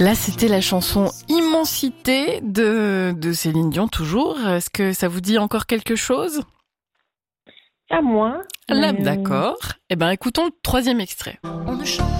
Là, c'était la chanson Immensité de Céline Dion, toujours. Est-ce que ça vous dit encore quelque chose? À moi. Là, d'accord. Eh ben, écoutons le troisième extrait. On ne chante